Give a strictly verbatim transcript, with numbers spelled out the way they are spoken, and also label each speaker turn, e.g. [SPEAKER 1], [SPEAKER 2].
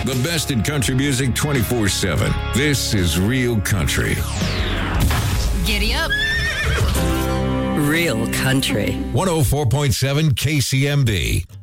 [SPEAKER 1] The best in country music twenty-four seven. This is Real Country.
[SPEAKER 2] Giddy up.
[SPEAKER 3] Real Country.
[SPEAKER 1] one oh four point seven K C M B.